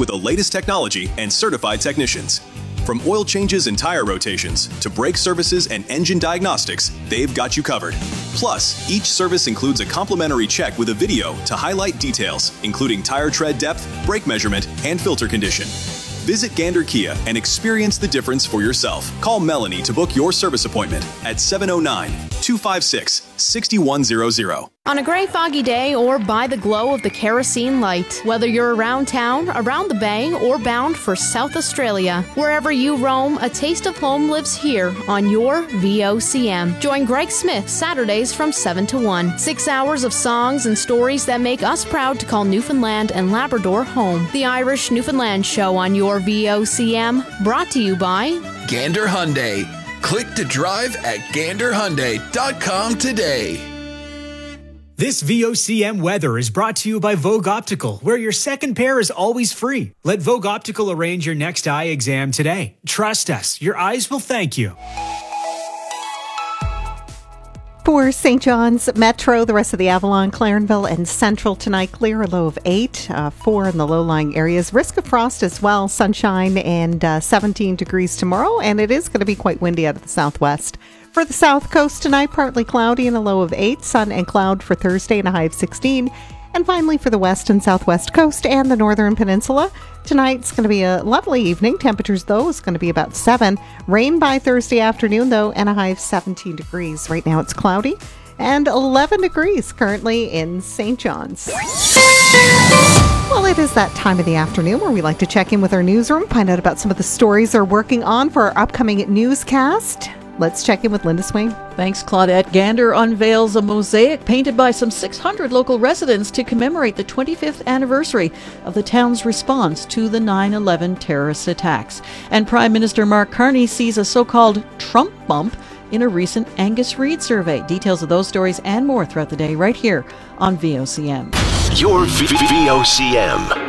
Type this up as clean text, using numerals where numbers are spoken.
with the latest technology and certified technicians. From oil changes and tire rotations to brake services and engine diagnostics, they've got you covered. Plus, each service includes a complimentary check with a video to highlight details, including tire tread depth, brake measurement, and filter condition. Visit Gander Kia and experience the difference for yourself. Call Melanie to book your service appointment at 709-256-6100. On a gray, foggy day or by the glow of the kerosene light, whether you're around town, around the bay, or bound for South Australia, wherever you roam, a taste of home lives here on your VOCM. Join Greg Smith Saturdays from 7 to 1. 6 hours of songs and stories that make us proud to call Newfoundland and Labrador home. The Irish Newfoundland Show on your VOCM, brought to you by Gander Hyundai. Click to drive at ganderhyundai.com today. This VOCM weather is brought to you by Vogue Optical, where your second pair is always free. Let Vogue Optical arrange your next eye exam today. Trust us, your eyes will thank you. For St. John's Metro, the rest of the Avalon, Clarenville, and Central tonight, clear, a low of 8, 4 in the low-lying areas. Risk of frost as well, sunshine and 17 degrees tomorrow, and it is going to be quite windy out of the southwest. For the south coast tonight, partly cloudy and a low of 8, sun and cloud for Thursday and a high of 16. And finally for the west and southwest coast and the northern peninsula, tonight's going to be a lovely evening. Temperatures, though, is going to be about 7. Rain by Thursday afternoon, though, and a high of 17 degrees. Right now it's cloudy and 11 degrees currently in St. John's. Well, it is that time of the afternoon where we like to check in with our newsroom, find out about some of the stories they're working on for our upcoming newscast. Let's check in with Linda Swain. Thanks, Claudette. Gander unveils a mosaic painted by some 600 local residents to commemorate the 25th anniversary of the town's response to the 9/11 terrorist attacks. And Prime Minister Mark Carney sees a so-called Trump bump in a recent Angus Reid survey. Details of those stories and more throughout the day right here on VOCM. Your VOCM.